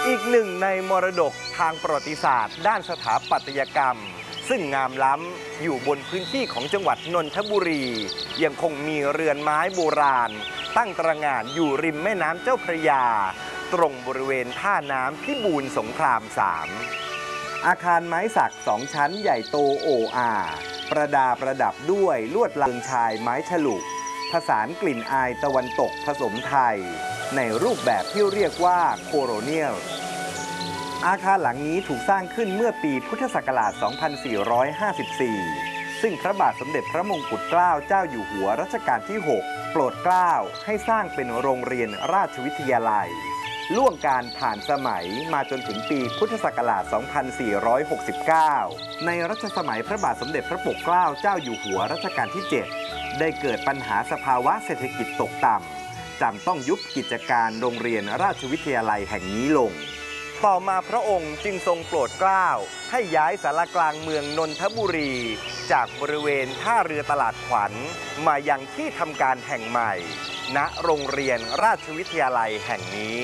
อีกหนึ่งในมรดกทางประวัติศาสตร์ด้านสถาปัตยกรรมซึ่งงามล้ำอยู่บนพื้นที่ของจังหวัดนนทบุรียังคงมีเรือนไม้โบราณตั้งตระหง่านอยู่ริมแม่น้ำเจ้าพระยาตรงบริเวณท่าน้ำพิบูลสงคราม 3อาคารไม้สัก2 ชั้นใหญ่โตโอ้อาประดับด้วยลวดลายชายไม้ฉลุผสานกลิ่นอายตะวันตกผสมไทยในรูปแบบที่เรียกว่าโคโลเนียลอาคารหลังนี้ถูกสร้างขึ้นเมื่อปีพุทธศักราช 2454 ซึ่งพระบาทสมเด็จพระมงกุฎเกล้าเจ้าอยู่หัวรัชกาลที่ 6 โปรดเกล้าให้สร้างเป็นโรงเรียนราชวิทยาลัยล่วงการผ่านสมัยมาจนถึงปีพุทธศักราช 2469 ในรัชสมัยพระบาทสมเด็จพระปกเกล้าเจ้าอยู่หัวรัชกาลที่ 7 ได้เกิดปัญหาสภาวะเศรษฐกิจตกต่ำจำต้องยุบกิจการโรงเรียนราชวิทยาลัยแห่งนี้ลงต่อมาพระองค์จึงทรงโปรดเกล้าให้ย้ายศาลากลางเมืองนนทบุรีจากบริเวณท่าเรือตลาดขวัญมายังที่ทำการแห่งใหม่ณโรงเรียนราชวิทยาลัยแห่งนี้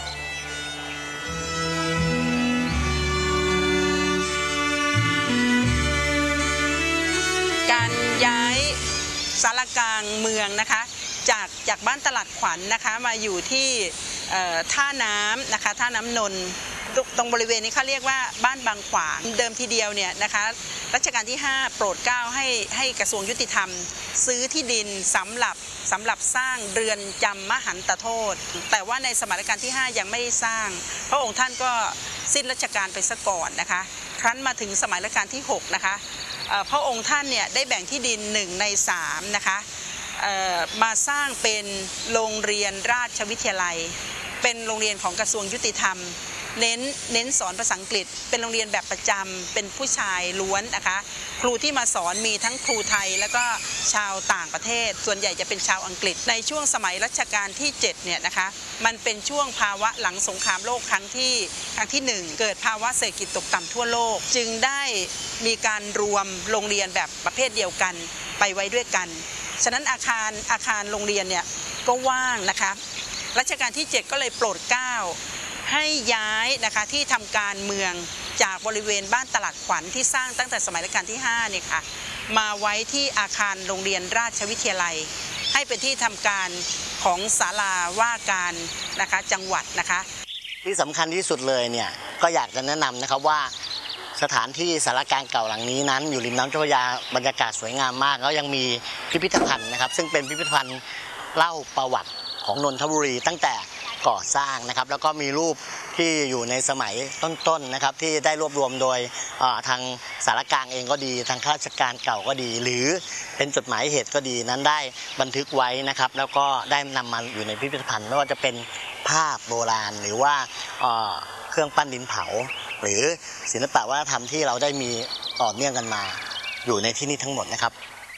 การย้ายศาลากลางเมืองนะคะจากบ้านตลาดขวัญนะคะมาอยู่ที่ท่าน้ำนะคะท่าน้ำนนท์ตรงบริเวณนี้เขาเรียกว่าบ้านบางขวางเดิมทีเดียวเนี่ยนะคะรัชกาลที่ 5 โปรดเกล้าให้กระทรวงยุติธรรมซื้อที่ดินสำหรับสร้างเรือนจำมหันตโทษแต่ว่าในสมัยรัชกาลที่ 5 ยังไม่ได้สร้างพระองค์ท่านก็สิ้นราชการไปซะก่อนนะคะครั้นมาถึงสมัยรัชกาลที่ 6 นะคะพระองค์ท่านเนี่ยได้แบ่งที่ดิน1 ใน 3นะคะมาสร้างเป็นโรงเรียนราชวิทยาลัยเป็นโรงเรียนของกระทรวงยุติธรรมเน้นสอนภาษาอังกฤษเป็นโรงเรียนแบบประจำเป็นผู้ชายล้วนนะคะครูที่มาสอนมีทั้งครูไทยแล้วก็ชาวต่างประเทศส่วนใหญ่จะเป็นชาวอังกฤษในช่วงสมัยรัชกาลที่7เนี่ยนะคะมันเป็นช่วงภาวะหลังสงครามโลกครั้งที่ 1เกิดภาวะเศรษฐกิจตกต่ำทั่วโลกจึงได้มีการรวมโรงเรียนแบบประเภทเดียวกันไปไว้ด้วยกันฉะนั้นอาคารโรงเรียนเนี่ยก็ว่างนะคะรัชกาลที่ 7ก็เลยโปรดเกล้าให้ย้ายนะคะที่ทำการเมืองจากบริเวณบ้านตลาดขวัญที่สร้างตั้งแต่สมัยรัชกาลที่5เนี่ยค่ะมาไว้ที่อาคารโรงเรียนราชวิทยาลัยให้เป็นที่ทำการของศาลาว่าการนะคะจังหวัดนะคะที่สำคัญที่สุดเลยเนี่ยก็อยากจะแนะนำนะครับว่าสถานที่ศาลากลางเก่าหลังนี้นั้นอยู่ริมน้ำเจ้าพระยาบรรยากาศสวยงามมากแล้วยังมีพิพิธภัณฑ์นะครับซึ่งเป็นพิพิธภัณฑ์เล่าประวัติของนนทบุรีตั้งแต่ก่อสร้างนะครับแล้วก็มีรูปที่อยู่ในสมัยต้นๆนะครับที่ได้รวบรวมโดยทางศาลากลางเองก็ดีทางข้าราชการเก่าก็ดีหรือเป็นจดหมายเหตุก็ดีนั้นได้บันทึกไว้นะครับแล้วก็ได้นำมาอยู่ในพิพิธภัณฑ์ไม่ว่าจะเป็นภาพโบราณหรือว่าเครื่องปั้นดินเผาหรือศิลปะวัฒนธรรมที่เราได้มีต่อเนื่องกันมาอยู่ในที่นี่ทั้งหมดนะครับ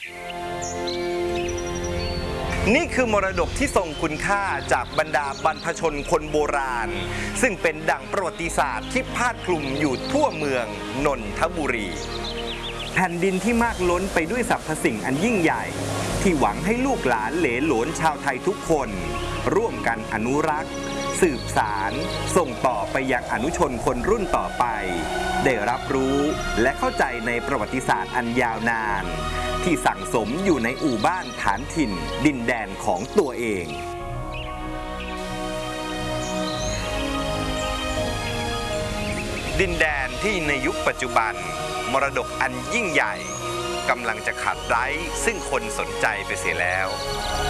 นี่คือมรดกที่ทรงคุณค่าจากบรรดาบรรพชนคนโบราณซึ่งเป็นดั่งประวัติศาสตร์ที่พาดคลุมอยู่ทั่วเมืองนนทบุรีแผ่นดินที่มากล้นไปด้วยสรรพสิ่งอันยิ่งใหญ่ที่หวังให้ลูกหลานเหลนโหลนชาวไทยทุกคนร่วมกันอนุรักษ์สืบสารส่งต่อไปยังอนุชนคนรุ่นต่อไปได้รับรู้และเข้าใจในประวัติศาสตร์อันยาวนานที่สั่งสมอยู่ในอู่บ้านฐานถิ่นดินแดนของตัวเองดินแดนที่ในยุคปัจจุบันมรดกอันยิ่งใหญ่กำลังจะขาดไร้ซึ่งคนสนใจไปเสียแล้ว